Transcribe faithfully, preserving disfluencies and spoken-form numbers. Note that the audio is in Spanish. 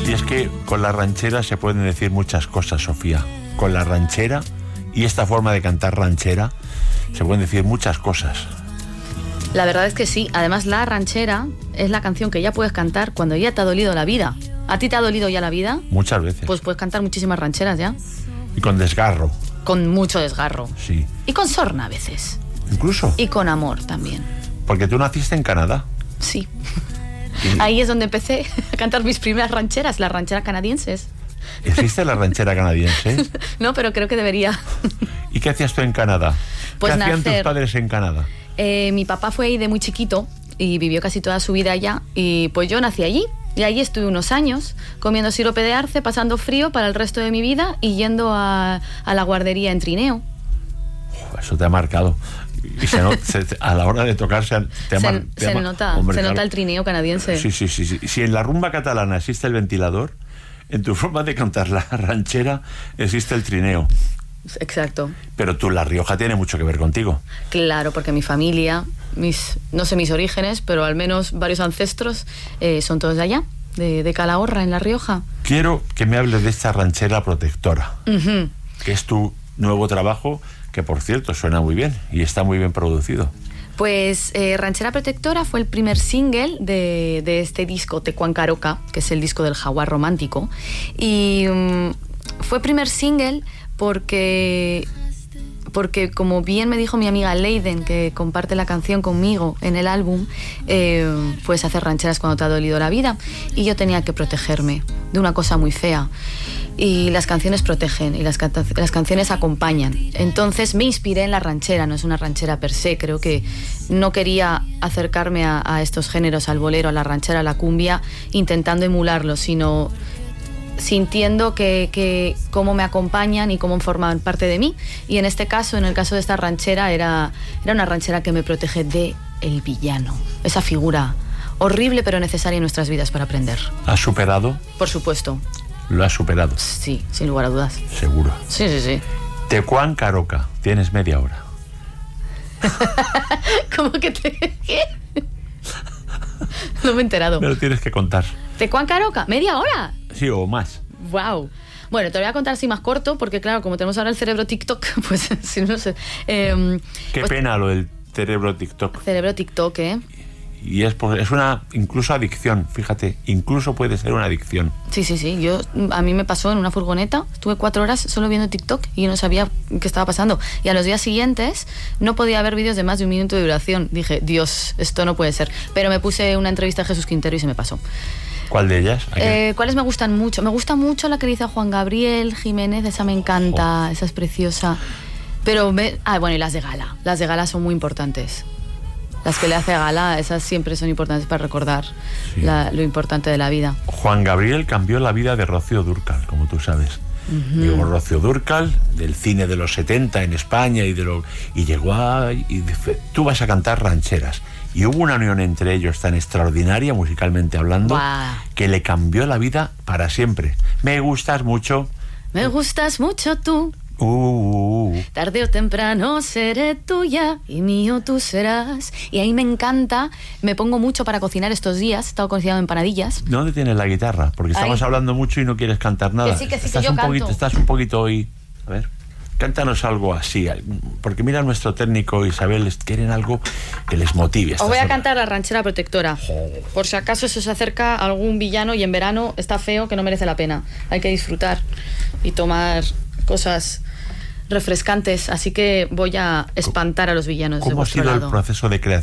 Y es que con la ranchera se pueden decir muchas cosas, Sofía. Con la ranchera y esta forma de cantar ranchera se pueden decir muchas cosas. La verdad es que sí. Además, la ranchera es la canción que ya puedes cantar cuando ya te ha dolido la vida. ¿A ti te ha dolido ya la vida? Muchas veces. Pues puedes cantar muchísimas rancheras ya. Y con desgarro. Con mucho desgarro. Sí. Y con sorna a veces. Incluso. Y con amor también. Porque tú naciste en Canadá. Sí. Y... ahí es donde empecé a cantar mis primeras rancheras, las rancheras canadienses. ¿Existe la ranchera canadiense? No, pero creo que debería. ¿Y qué hacías tú en Canadá? Pues ¿Qué hacían nacer... tus padres en Canadá? Eh, mi papá fue ahí de muy chiquito y vivió casi toda su vida allá. Y pues yo nací allí. Y allí estuve unos años comiendo sirope de arce, pasando frío para el resto de mi vida y yendo a, a la guardería en trineo. Uf, eso te ha marcado. Y se not, se, a la hora de tocarse te se, ama, te se ama, nota, hombre, se claro. nota el trineo canadiense. Sí, sí, sí, sí. Si en la rumba catalana existe el ventilador, en tu forma de cantar la ranchera existe el trineo. Exacto. Pero tú, La Rioja tiene mucho que ver contigo. Claro, porque mi familia, mis, no sé mis orígenes, pero al menos varios ancestros eh, son todos de allá, de, de Calahorra, en La Rioja. Quiero que me hables de esta ranchera protectora, Uh-huh. que es tu nuevo trabajo, que por cierto suena muy bien y está muy bien producido. Pues eh, Ranchera Protectora fue el primer single de, de este disco, Tecuan Caroca, que es el disco del jaguar romántico. Y um, fue primer single porque, porque, como bien me dijo mi amiga Leiden, que comparte la canción conmigo en el álbum, eh, puedes hacer rancheras cuando te ha dolido la vida. Y yo tenía que protegerme de una cosa muy fea. Y las canciones protegen y las, canta- las canciones acompañan. Entonces me inspiré en la ranchera, no es una ranchera per se. Creo que no quería acercarme a, a estos géneros, al bolero, a la ranchera, a la cumbia, intentando emularlo, sino sintiendo que, que cómo me acompañan y cómo forman parte de mí. Y en este caso, en el caso de esta ranchera, era, era una ranchera que me protege de el villano, esa figura horrible pero necesaria en nuestras vidas para aprender. ¿Has superado? Por supuesto. Lo has superado. Sí, sin lugar a dudas. Seguro. Sí, sí, sí. Tecuan Caroca, tienes media hora. ¿Cómo que te...? ¿Qué? No me he enterado. Me lo tienes que contar. ¿Tecuan Caroca? ¿Media hora? Sí, o más. Wow. Bueno, te lo voy a contar así más corto, porque claro, como tenemos ahora el cerebro TikTok, pues si no sé. Eh, Qué pues, pena lo del cerebro TikTok. cerebro TikTok, ¿eh? Y es, por- es una incluso adicción, fíjate, incluso puede ser una adicción. Sí, sí, sí. Yo, a mí me pasó en una furgoneta, estuve cuatro horas solo viendo TikTok y yo no sabía qué estaba pasando. Y a los días siguientes no podía ver vídeos de más de un minuto de duración. Dije, Dios, esto no puede ser. Pero me puse una entrevista a Jesús Quintero y se me pasó. ¿Cuál de ellas? ¿A qué? Eh, ¿Cuáles me gustan mucho? Me gusta mucho la que dice Juan Gabriel Jiménez, esa me encanta, esa es preciosa. Pero, me, ah, bueno, y las de Gala. Las de Gala son muy importantes. Las que le hace a Gala, esas siempre son importantes para recordar Sí. la, lo importante de la vida. Juan Gabriel cambió la vida de Rocío Dúrcal, como tú sabes. Uh-huh. Llegó Rocío Dúrcal, del cine de los setenta en España, y, de lo, y llegó a... Y dice, tú vas a cantar rancheras. Y hubo una unión entre ellos tan extraordinaria, musicalmente hablando, Wow. que le cambió la vida para siempre. Me gustas mucho. Me gustas mucho tú. Uh, uh, uh. Tarde o temprano seré tuya y mío tú serás. Y ahí me encanta, me pongo mucho para cocinar estos días. He estado cocinando empanadillas. ¿Dónde tienes la guitarra? Porque estamos Ahí. hablando mucho y no quieres cantar nada. Que sí, que sí, que estás yo un canto. poquito, estás un poquito hoy. A ver, cántanos algo así. Porque mira, nuestro técnico Isabel, quieren algo que les motive. Os voy a Estas- cantar la ranchera protectora. Por si acaso se os acerca algún villano y en verano está feo, que no merece la pena. Hay que disfrutar y tomar cosas refrescantes. Así que voy a espantar a los villanos de ¿Cómo ha vuestro sido el lado. proceso de creación